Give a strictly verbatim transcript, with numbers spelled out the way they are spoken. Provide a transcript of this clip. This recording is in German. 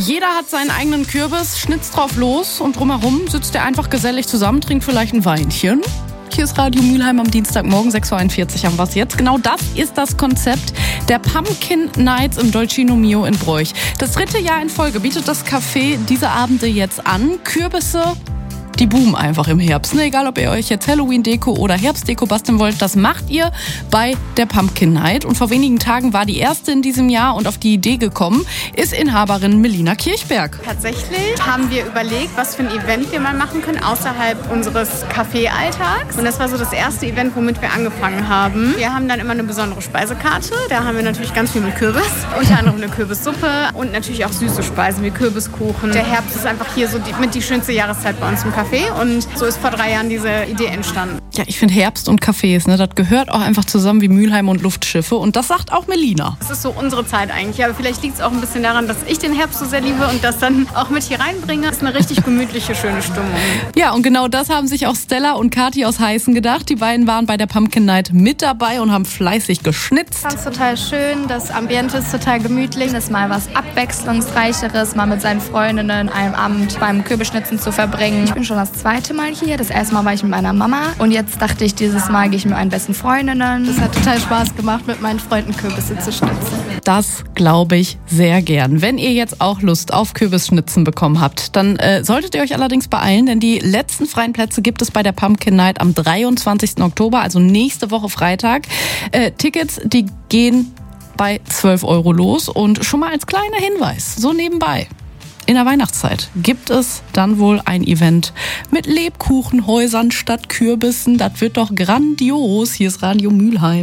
Jeder hat seinen eigenen Kürbis, schnitzt drauf los und drumherum sitzt er einfach gesellig zusammen, trinkt vielleicht ein Weinchen. Hier ist Radio Mülheim am Dienstagmorgen, sechs Uhr einundvierzig haben wir es jetzt. Genau das ist das Konzept der Pumpkin Nights im Dolcino Mio in Broich. Das dritte Jahr in Folge bietet das Café diese Abende jetzt an. Kürbisse, die boomen einfach im Herbst. Ne? Egal, ob ihr euch jetzt Halloween-Deko oder Herbstdeko basteln wollt, das macht ihr bei der Pumpkin Night. Und vor wenigen Tagen war die erste in diesem Jahr und auf die Idee gekommen ist Inhaberin Melina Kirchberg. Tatsächlich haben wir überlegt, was für ein Event wir mal machen können außerhalb unseres Kaffee-Alltags. Und das war so das erste Event, womit wir angefangen haben. Wir haben dann immer eine besondere Speisekarte. Da haben wir natürlich ganz viel mit Kürbis. Unter anderem eine Kürbissuppe und natürlich auch süße Speisen wie Kürbiskuchen. Der Herbst ist einfach hier so die, mit die schönste Jahreszeit bei uns im Café. Und so ist vor drei Jahren diese Idee entstanden. Ja, ich finde Herbst und Cafés, ne, das gehört auch einfach zusammen wie Mülheim und Luftschiffe. Und das sagt auch Melina. Das ist so unsere Zeit eigentlich. Aber vielleicht liegt es auch ein bisschen daran, dass ich den Herbst so sehr liebe und das dann auch mit hier reinbringe. Das ist eine richtig gemütliche, schöne Stimmung. Ja, und genau das haben sich auch Stella und Kathi aus Heißen gedacht. Die beiden waren bei der Pumpkin Night mit dabei und haben fleißig geschnitzt. Ich fand es total schön. Das Ambiente ist total gemütlich. Es ist mal was Abwechslungsreicheres, mal mit seinen Freundinnen einen Abend beim Kürbisschnitzen zu verbringen. Ich bin schon das zweite Mal hier. Das erste Mal war ich mit meiner Mama. Und jetzt dachte ich, dieses Mal gehe ich mit meinen besten Freundinnen. Es hat total Spaß gemacht, mit meinen Freunden Kürbisse zu schnitzen. Das glaube ich sehr gern. Wenn ihr jetzt auch Lust auf Kürbisschnitzen bekommen habt, dann äh, solltet ihr euch allerdings beeilen, denn die letzten freien Plätze gibt es bei der Pumpkin Night am dreiundzwanzigsten Oktober, also nächste Woche Freitag. Äh, Tickets, die gehen bei zwölf Euro los. Und schon mal als kleiner Hinweis, so nebenbei: in der Weihnachtszeit gibt es dann wohl ein Event mit Lebkuchenhäusern statt Kürbissen. Das wird doch grandios. Hier ist Radio Mülheim.